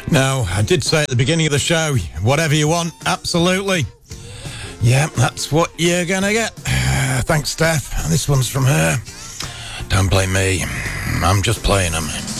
No, I did say at the beginning of the show, whatever you want, absolutely. Yeah, that's what you're gonna get. Thanks, Steph. This one's from her. Don't blame me. I'm just playing them.